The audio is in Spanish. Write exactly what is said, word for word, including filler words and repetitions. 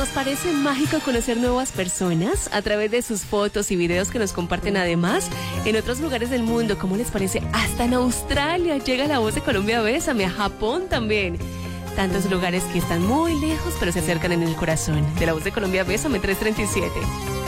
¿Nos parece mágico conocer nuevas personas a través de sus fotos y videos que nos comparten además en otros lugares del mundo? ¿Cómo les parece? Hasta en Australia llega La Voz de Colombia, Bésame, a Japón también. Tantos lugares que están muy lejos, pero se acercan en el corazón. De La Voz de Colombia, Bésame, tres treinta y siete.